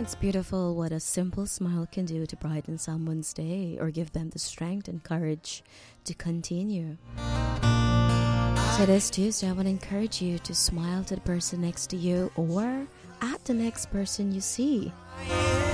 It's beautiful what a simple smile can do to brighten someone's day or give them the strength and courage to continue. So this Tuesday, I want to encourage you to smile to the person next to you or at the next person you see.